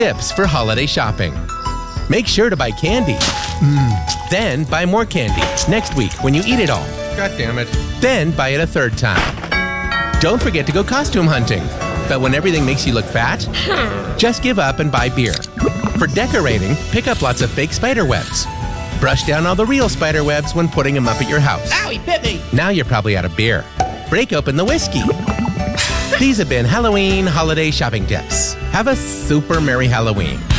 tips for holiday shopping. Make sure to buy candy. Then buy more candy next week when you eat it all. God damn it. Then buy it a third time. Don't forget to go costume hunting. But when everything makes you look fat, just give up and buy beer. For decorating, pick up lots of fake spider webs. Brush down all the real spider webs when putting them up at your house. Ow, he bit me! Now you're probably out of beer. Break open the whiskey. These have been Halloween holiday shopping tips. Have a super Merry Halloween.